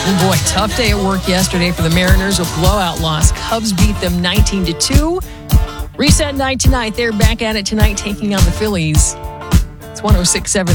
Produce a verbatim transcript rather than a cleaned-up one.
Oh boy, tough day at work yesterday for the Mariners. A blowout loss. Cubs beat them nineteen to two. Reset night tonight. They're back at it tonight, taking on the Phillies. It's one oh six point seven